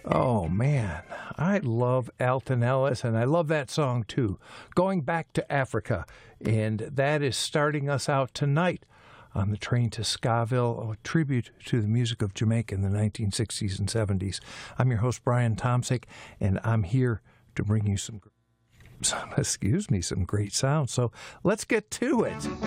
Oh man, I love Alton Ellis, and I love that song too. Going Back to Africa, and that is starting us out tonight on the train to Skaville, a tribute to the music of Jamaica in the 1960s and 70s. I'm your host, Brian Tomsick, and I'm here to bring you some great sound. So let's get to it.